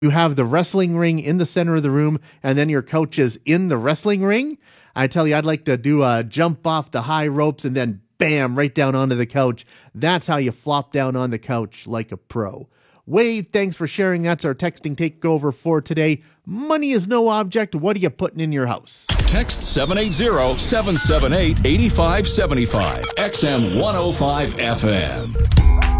You have the wrestling ring in the center of the room, and then your couch is in the wrestling ring. I tell you, I'd like to do a jump off the high ropes and then bam, right down onto the couch. That's how you flop down on the couch like a pro. Wade, thanks for sharing. That's our texting takeover for today. Money is no object. What are you putting in your house? Text 780-778-8575. XM 105 FM.